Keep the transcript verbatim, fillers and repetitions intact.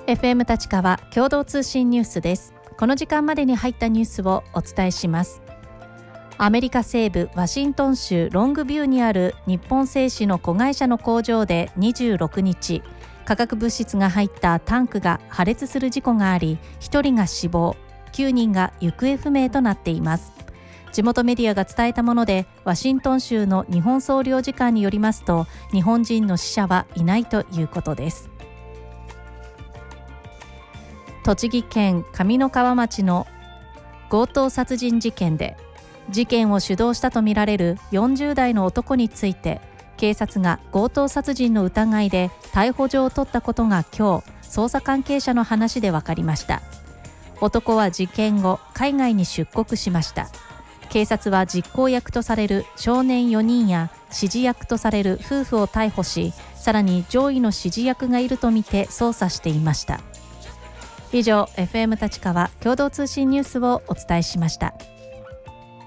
エフエム 立川共同通信ニュースです。この時間までに入ったニュースをお伝えします。アメリカ西部ワシントン州ロングビューにある日本製紙の子会社の工場でにじゅうろくにち、化学物質が入ったタンクが破裂する事故があり、ひとりが死亡、きゅうにんが行方不明となっています。地元メディアが伝えたもので、ワシントン州の日本総領事館によりますと、日本人の死者はいないということです。栃木県上三川町の強盗殺人事件で、事件を主導したとみられるよんじゅうだいの男について、警察が強盗殺人の疑いで逮捕状を取ったことが今日、捜査関係者の話で分かりました。男は事件後、海外に出国しました。警察は実行役とされる少年よにんや指示役とされる夫婦を逮捕し、さらに上位の指示役がいるとみて捜査していました。以上、エフエム 立川共同通信ニュースをお伝えしました。